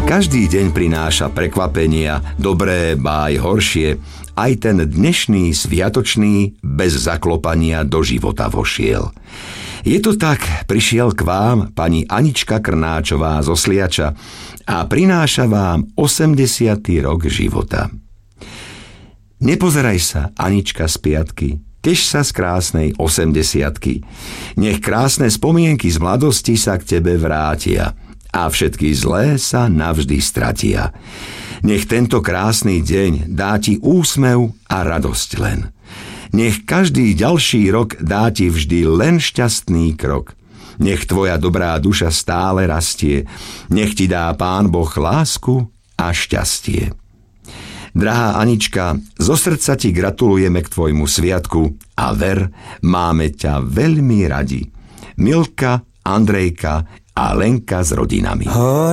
Každý deň prináša prekvapenia, dobré, ba aj horšie. Aj ten dnešný sviatočný bez zaklopania do života vošiel. Je to tak, prišiel k vám pani Anička Krnáčová zo Sliača a prináša vám 80. rok života. Nepozeraj sa, Anička, z piatky, teš sa z krásnej 80-ky. Nech krásne spomienky z mladosti sa k tebe vrátia a všetky zlé sa navždy stratia. Nech tento krásny deň dá ti úsmev a radosť len. Nech každý ďalší rok dá ti vždy len šťastný krok. Nech tvoja dobrá duša stále rastie. Nech ti dá Pán Boh lásku a šťastie. Drahá Anička, zo srdca ti gratulujeme k tvojmu sviatku a ver, máme ťa veľmi radi. Milka, Andrejka a Lenka s rodinami.